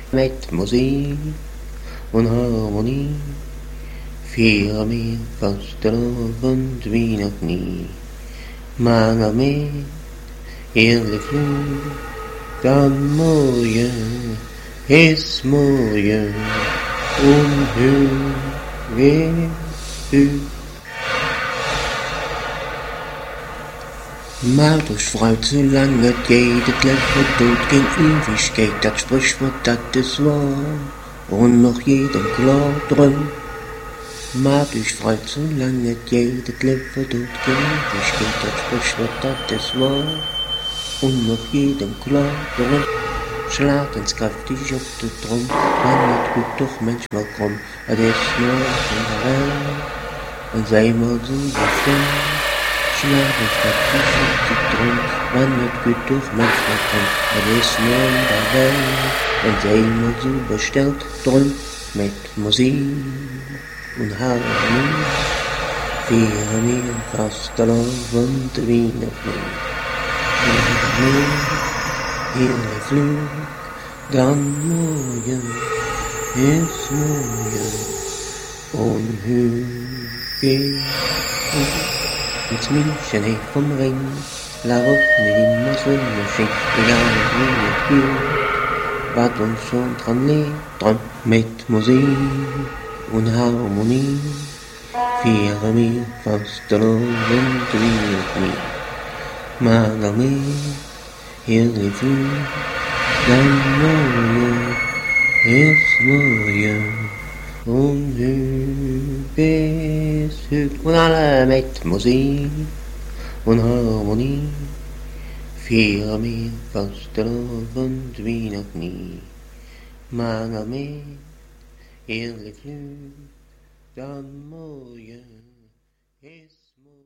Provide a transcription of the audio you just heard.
met muziek en harmonie. Vier meer vastelovend wie nog niet. Maar met heerlijk vloed, dan mooie is mooie. Onheugelijk. Maar dus fruit, zolang het geht, het leven doet geen Ewigkeit, dat Sprichwort, dat ist wahr, und noch jedem klar drum. Maar dus fruit, zolang het geht, het leven doet geen Ewigkeit, dat Sprichwort, dat ist wahr, und noch jedem klar drum. Slaat eens krachtig op de trom, dan het goed toch manchmal krom, het is morgen wel, en zij moet zo bestemd. Slaat eens krachtig op de trom, dan het goed toch manchmal krom, het is morgen wel, en zij moet zo besteld drum, met muziek en harmonie. Vieren meer vastelovend wie nog niet. Heerlijk vloed, dan mooie is mooie, onheugelijk. Het Mädchen heeft vom Ring, waarop niemand zonder ging, egal wie het hield, wat ons schon dran leert, drum met muziek en harmonie. Vieren meer vastelovend wie nog niet, maar dan meer. Heerlijk vloed, dan mooie is mooie, onheugelijk is heugelijk. En alle met muziek en harmonie, vier meer vastelovend wie nog niet. Maar dan meer, heerlijk vloed, dan mooie is mooie.